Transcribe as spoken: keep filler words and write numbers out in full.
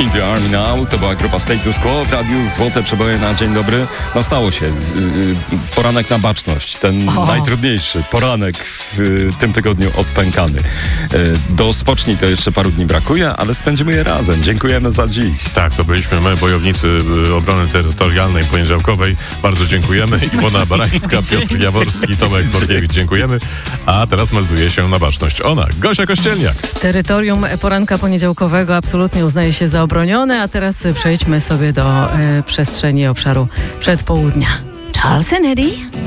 In the Army Now, to była grupa Status Quo w radiu Złote Przeboje na dzień dobry. No stało się. Poranek na baczność, ten o. najtrudniejszy poranek w tym tygodniu odpękany. Do spocznij to jeszcze paru dni brakuje, ale spędzimy je razem. Dziękujemy za dziś. Tak, to byliśmy my, bojownicy obrony terytorialnej poniedziałkowej. Bardzo dziękujemy. Iwona Barańska, Piotr Jaworski, Tomek Borkiewicz. Dziękujemy. A teraz melduje się na baczność ona, Gosia Kościelniak. Terytorium poranka poniedziałkowego absolutnie uznaje się za obronione, a teraz przejdźmy sobie do y, przestrzeni obszaru przedpołudnia. Charles and Eddie.